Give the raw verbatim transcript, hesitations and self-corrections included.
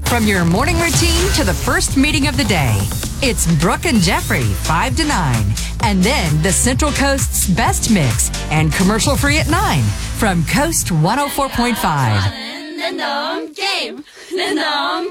From your morning routine to the first meeting of the day, it's Brooke and Jeffrey, five to nine. And then the Central Coast's best mix and commercial-free at nine from Coast one oh four point five.